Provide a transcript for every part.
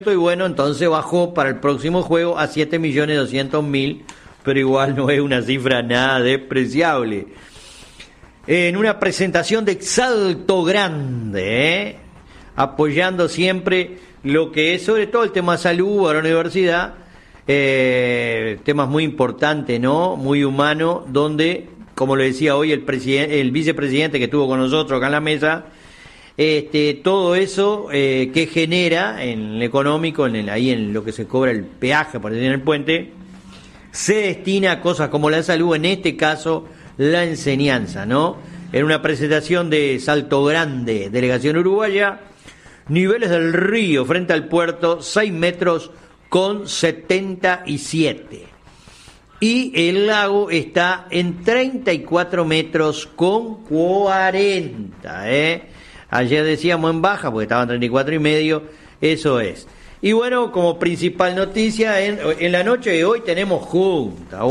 Y bueno, entonces bajó para el próximo juego a 7.200.000, pero igual no es una cifra nada despreciable. En una presentación de Salto Grande, apoyando siempre lo que es sobre todo el tema salud a la universidad, temas muy importantes, ¿no? Muy humano, donde, como lo decía hoy el vicepresidente que estuvo con nosotros acá en la mesa, todo eso que genera en el económico, ahí en lo que se cobra el peaje por decir en el puente, se destina a cosas como la salud, en este caso la enseñanza, ¿no? En una presentación de Salto Grande, delegación uruguaya, niveles del río frente al puerto, 6 metros con 77. Y el lago está en 34 metros con 40, Ayer decíamos en baja, porque estaban 34 y medio, eso es. Y bueno, como principal noticia, en la noche de hoy tenemos junta,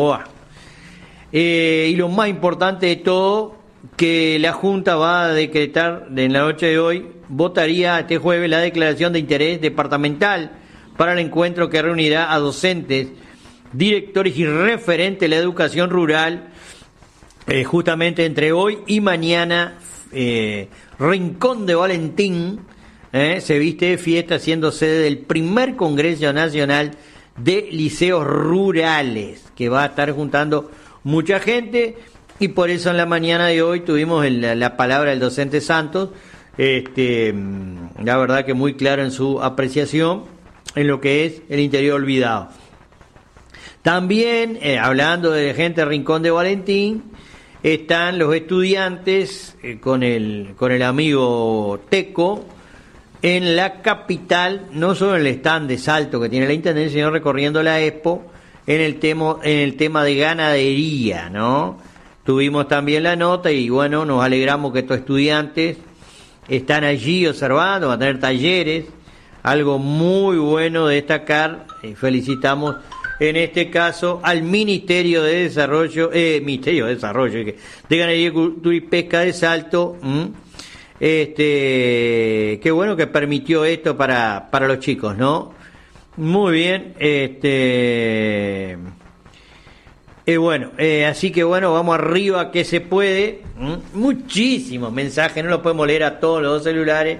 y lo más importante de todo, que la Junta va a decretar, en la noche de hoy, votaría este jueves la declaración de interés departamental para el encuentro que reunirá a docentes, directores y referentes de la educación rural, justamente entre hoy y mañana. Rincón de Valentín se viste de fiesta, siendo sede del primer Congreso Nacional de Liceos Rurales, que va a estar juntando mucha gente, y por eso en la mañana de hoy tuvimos la palabra del docente Santos, la verdad que muy claro en su apreciación en lo que es el interior olvidado. También, hablando de gente de Rincón de Valentín, están los estudiantes con el amigo Teco en la capital, no solo en el stand de Salto que tiene la Intendencia, sino recorriendo la Expo en el tema de ganadería, ¿no? Tuvimos también la nota y bueno, nos alegramos que estos estudiantes están allí observando, van a tener talleres, algo muy bueno de destacar, y felicitamos en este caso al Ministerio de Desarrollo, de Ganadería, Cultura y Pesca de Salto, qué bueno que permitió esto para los chicos, ¿no? Muy bien, así que bueno, vamos arriba que se puede, muchísimos mensajes, no los podemos leer a todos los dos celulares,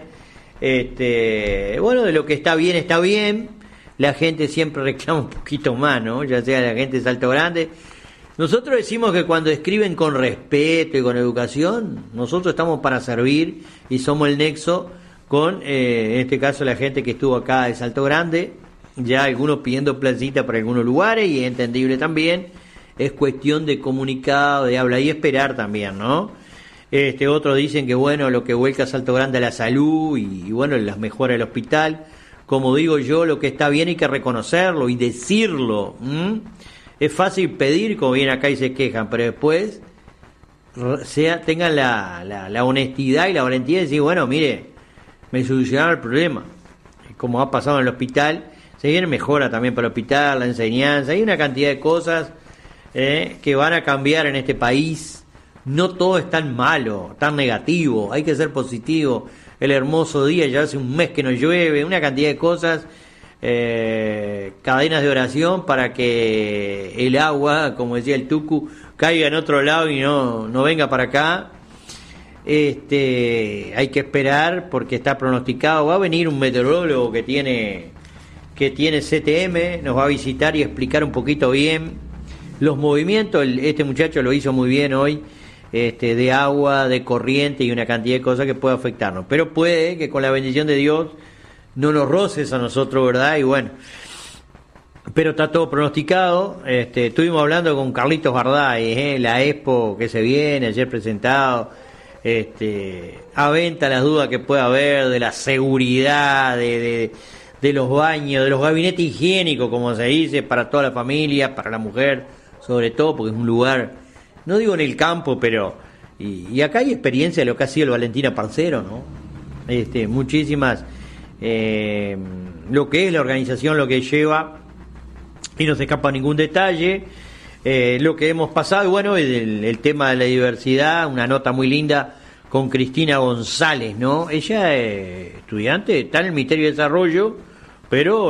de lo que está bien. La gente siempre reclama un poquito más, ¿no? Ya sea la gente de Salto Grande. Nosotros decimos que cuando escriben con respeto y con educación, nosotros estamos para servir y somos el nexo con, en este caso, la gente que estuvo acá de Salto Grande, ya algunos pidiendo placita para algunos lugares, y es entendible también, es cuestión de comunicado, de hablar y esperar también, ¿no? Otros dicen que, bueno, lo que vuelca a Salto Grande a la salud y bueno, las mejoras del hospital. Como digo yo, lo que está bien hay que reconocerlo y decirlo. Es fácil pedir, como vienen acá y se quejan, pero después tengan la honestidad y la valentía de decir, bueno, mire, me solucionaron el problema. Como ha pasado en el hospital, se viene mejora también para el hospital, la enseñanza, hay una cantidad de cosas que van a cambiar en este país. No todo es tan malo, tan negativo, hay que ser positivo. El hermoso día, ya hace un mes que no llueve, una cantidad de cosas, cadenas de oración para que el agua, como decía el Tucu, caiga en otro lado y no venga para acá. Hay que esperar porque está pronosticado, va a venir un meteorólogo que tiene CTM, nos va a visitar y explicar un poquito bien los movimientos. Este muchacho lo hizo muy bien hoy, de agua, de corriente y una cantidad de cosas que puede afectarnos, pero puede que con la bendición de Dios no nos roces a nosotros, ¿verdad? Y bueno, pero está todo pronosticado. Estuvimos hablando con Carlitos Barday, la Expo que se viene, ayer presentado, aventa las dudas que pueda haber de la seguridad, de los baños, de los gabinetes higiénicos, como se dice, para toda la familia, para la mujer, sobre todo, porque es un lugar, no digo en el campo, pero y acá hay experiencia de lo que ha sido el Valentina Parcero, ¿no? Muchísimas, lo que es la organización, lo que lleva, y no se escapa ningún detalle, lo que hemos pasado, y bueno, el tema de la diversidad, una nota muy linda con Cristina González, ¿no? Ella es estudiante, está en el Ministerio de Desarrollo, pero